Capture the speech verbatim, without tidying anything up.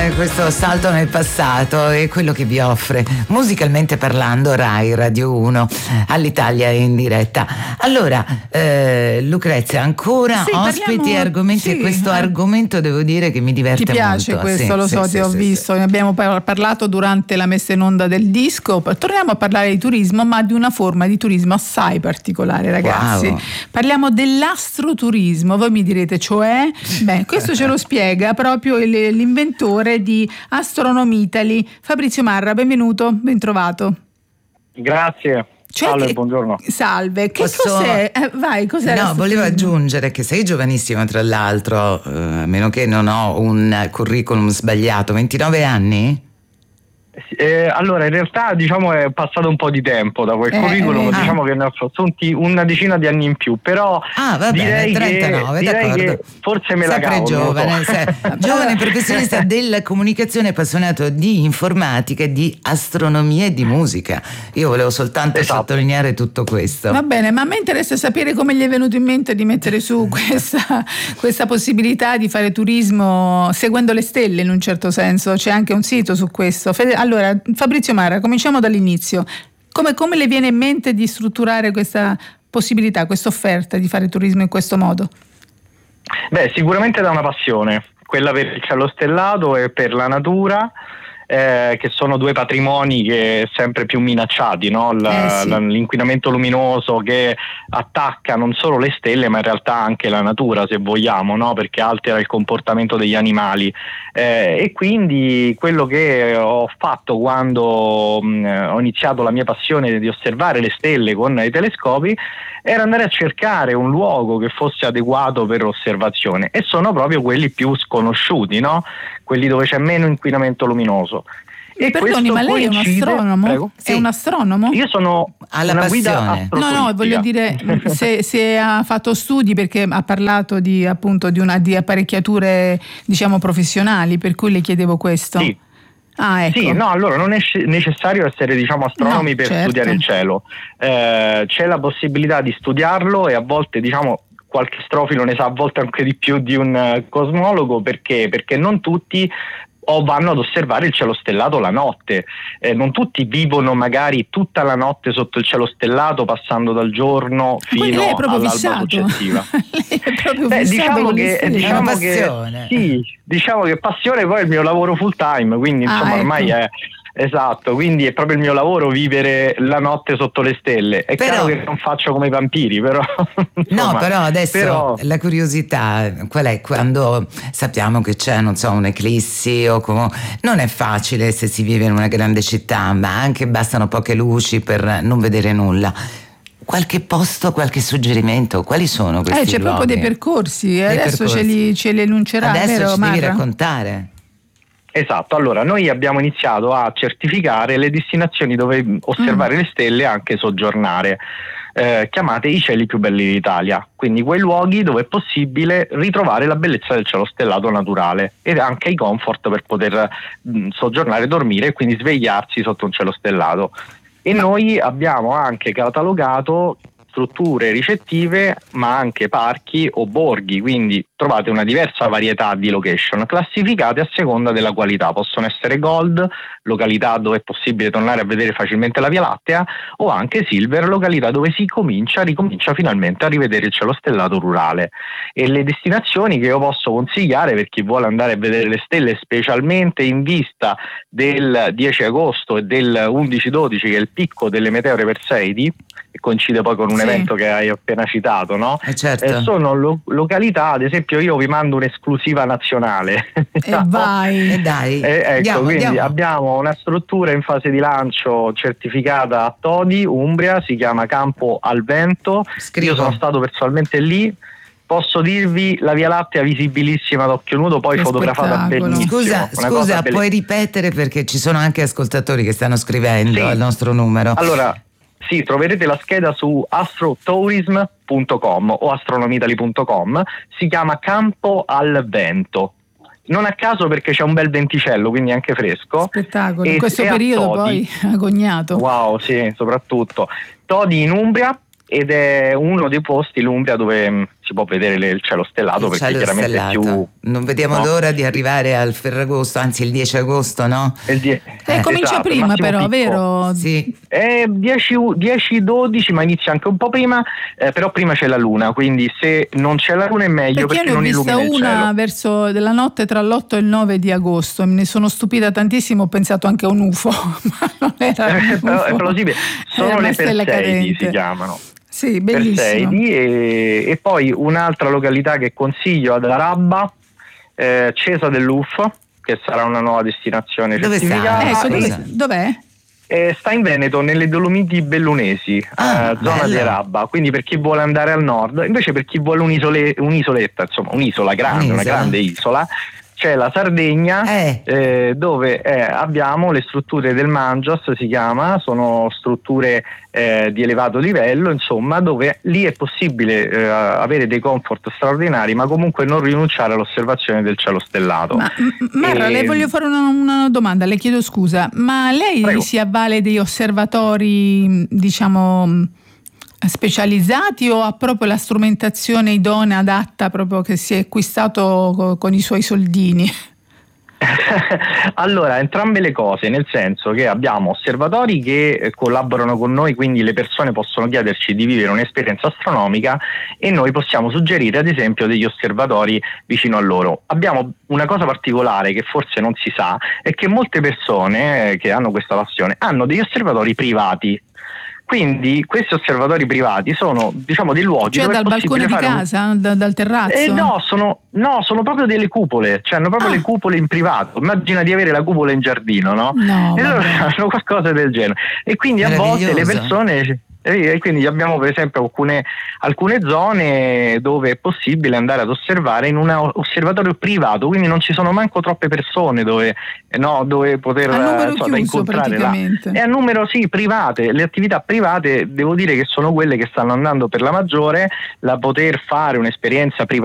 eh, questo salto nel passato è quello che vi offre musicalmente parlando Rai Radio uno all'Italia in diretta. Allora eh, Lucrezia, ancora sì, ospiti parliamo, e argomenti sì, e questo eh. argomento devo dire che mi diverte molto. Ti piace molto. questo, sì, lo so, sì, ti sì, ho sì, visto, sì. ne abbiamo parlato durante la messa in onda del disco. Torniamo a parlare di turismo, ma di una forma di turismo assai particolare, ragazzi. Wow. Parliamo dell'astroturismo. Voi mi direte, cioè? Beh, questo ce lo spiega proprio il, l'inventore di Astronomy Italy, Fabrizio Marra. Benvenuto, ben trovato. Grazie. Cioè salve, che, buongiorno. Salve, che Posso... cos'è? Eh, vai, cos'è? No, volevo aggiungere che sei giovanissimo, tra l'altro, eh, a meno che non ho un curriculum sbagliato, ventinove anni? Eh, allora in realtà diciamo è passato un po' di tempo da quel eh, curriculum, eh, diciamo ah. che ne ho assunti una decina di anni in più, però ah, va direi, bene, trentanove, che, direi d'accordo. che forse me Sempre la cavo, giovane, so. sei, giovane professionista della comunicazione, appassionato di informatica, di astronomia e di musica. Io volevo soltanto esatto. sottolineare tutto questo. Va bene, ma a me interessa sapere come gli è venuto in mente di mettere su questa, questa possibilità di fare turismo seguendo le stelle, in un certo senso. C'è anche un sito su questo. Allora, Fabrizio Marra, cominciamo dall'inizio. Come, come le viene in mente di strutturare questa possibilità, questa offerta di fare turismo in questo modo? Beh, sicuramente da una passione, quella per il cielo stellato e per la natura, eh, che sono due patrimoni che sempre più minacciati, no? L- eh sì. L'inquinamento luminoso che attacca non solo le stelle ma in realtà anche la natura, se vogliamo, no? Perché altera il comportamento degli animali, eh, e quindi quello che ho fatto quando mh, ho iniziato la mia passione di osservare le stelle con i telescopi era andare a cercare un luogo che fosse adeguato per osservazione, e sono proprio quelli più sconosciuti, no? Quelli dove c'è meno inquinamento luminoso. E Perdoni, ma lei coincide... è un astronomo? Prego? È Sì. un astronomo? Io sono alla una passione. guida No, no, voglio dire se, se ha fatto studi, perché ha parlato di appunto di una di apparecchiature, diciamo, professionali, per cui le chiedevo questo. Sì. Ah, ecco. Sì, no, allora non è necessario essere, diciamo, astronomi no, per certo. studiare il cielo. Eh, c'è la possibilità di studiarlo, e a volte, diciamo, qualche strofilo ne sa a volte anche di più di un uh, cosmologo, perché perché non tutti o vanno ad osservare il cielo stellato la notte, eh, non tutti vivono magari tutta la notte sotto il cielo stellato, passando dal giorno fino all'alba fissato. successiva. Lei è proprio Beh, fissato diciamo che diciamo è che sì, diciamo che passione poi è il mio lavoro full time, quindi insomma ah, ormai ecco. è esatto, quindi è proprio il mio lavoro vivere la notte sotto le stelle. È però, chiaro che non faccio come i vampiri, però insomma, no, però adesso però... la curiosità qual è? Quando sappiamo che c'è, non so, un'eclissi o come, non è facile se si vive in una grande città, ma anche bastano poche luci per non vedere nulla. Qualche posto, qualche suggerimento? Quali sono questi eh, c'è luoghi? proprio dei percorsi, eh? Dei adesso percorsi. Ce, li, ce li enuncerà. Adesso vero, ci devi Marra? raccontare. Esatto, allora noi abbiamo iniziato a certificare le destinazioni dove osservare mm. le stelle e anche soggiornare, eh, chiamate i cieli più belli d'Italia, quindi quei luoghi dove è possibile ritrovare la bellezza del cielo stellato naturale ed anche i comfort per poter mh, soggiornare e dormire, e quindi svegliarsi sotto un cielo stellato. E noi abbiamo anche catalogato strutture ricettive, ma anche parchi o borghi, quindi trovate una diversa varietà di location classificate a seconda della qualità. Possono essere gold, località dove è possibile tornare a vedere facilmente la Via Lattea, o anche silver, località dove si comincia, ricomincia finalmente a rivedere il cielo stellato rurale. E le destinazioni che io posso consigliare per chi vuole andare a vedere le stelle, specialmente in vista del dieci agosto e del undici dodici, che è il picco delle meteore Perseidi, che coincide poi con un sì. evento che hai appena citato, no? Eh certo. eh, sono lo- località, ad esempio io vi mando un'esclusiva nazionale. E vai. E dai. Eh, ecco, andiamo, quindi andiamo. abbiamo una struttura in fase di lancio certificata a Todi, Umbria, si chiama Campo al Vento. Scrivo. Io sono stato personalmente lì. Posso dirvi la Via Lattea visibilissima ad occhio nudo, poi Che fotografata spettacolo. benissimo. Scusa, Una scusa, cosa puoi ripetere, perché ci sono anche ascoltatori che stanno scrivendo Sì. al nostro numero. Allora, sì, troverete la scheda su astrotourism punto com o astronomitaly punto com. Si chiama Campo al Vento. Non a caso, perché c'è un bel venticello, quindi anche fresco. Spettacolo, E, in questo e periodo Todi, poi agognato. Wow, sì, soprattutto. Todi in Umbria, ed è uno dei posti, l'Umbria, dove si può vedere le, il cielo stellato, il perché cielo chiaramente stellato. è più... Non vediamo no? l'ora di arrivare al Ferragosto, anzi il dieci agosto, no? Il die- eh, comincia esatto, prima però, picco. vero? Sì. È dieci dodici, ma inizia anche un po' prima, eh, però prima c'è la luna, quindi se non c'è la luna è meglio, Perché perché, io ne ho non vista illumina il una cielo. verso della notte tra l'otto e il nove di agosto, me ne sono stupita tantissimo, ho pensato anche a un U F O, ma non era un Eh, U F O. però è plausibile, sono Era una le stella Perseidi, cadente. si chiamano. Sì, bellissimo. Perseidi, e, e poi un'altra località che consiglio ad Arabba, eh, Cesa dell'U F O, che sarà una nuova destinazione Dove sta? certificata. Ecco, dove- Cosa? dov'è? Eh, sta in Veneto, nelle Dolomiti Bellunesi, Ah, eh, zona bello. di Arabba, quindi per chi vuole andare al nord. Invece per chi vuole un'isole, un'isoletta, insomma un'isola grande, Un'isola. una grande isola, c'è la Sardegna, Eh. eh, dove eh, abbiamo le strutture del Mangios, si chiama, sono strutture eh, di elevato livello, insomma, dove lì è possibile eh, avere dei comfort straordinari, ma comunque non rinunciare all'osservazione del cielo stellato. Ma m- Marra, E- le voglio fare una, una domanda, le chiedo scusa, ma lei Prego. si avvale degli osservatori, diciamo, specializzati o ha proprio la strumentazione idonea, adatta, proprio che si è acquistato co- con i suoi soldini? Allora, entrambe le cose, nel senso che abbiamo osservatori che eh, collaborano con noi, quindi le persone possono chiederci di vivere un'esperienza astronomica e noi possiamo suggerire ad esempio degli osservatori vicino a loro. Abbiamo una cosa particolare che forse non si sa, è che molte persone eh, che hanno questa passione hanno degli osservatori privati. Quindi questi osservatori privati sono, diciamo, dei luoghi Cioè dove dal è possibile balcone di fare un- casa, da- dal terrazzo? Eh, no, sono, no, sono proprio delle cupole, cioè hanno proprio Ah. le cupole in privato. Immagina di avere la cupola in giardino, no? No, e loro vabbè. fanno qualcosa del genere. E quindi a volte le Meraviglioso. persone. E quindi abbiamo per esempio alcune, alcune zone dove è possibile andare ad osservare in un osservatorio privato, quindi non ci sono manco troppe persone dove, eh, no, dove poter A numero insomma, chiuso, incontrare la, praticamente. è a numero sì private. Le attività private devo dire che sono quelle che stanno andando per la maggiore, la poter fare un'esperienza privata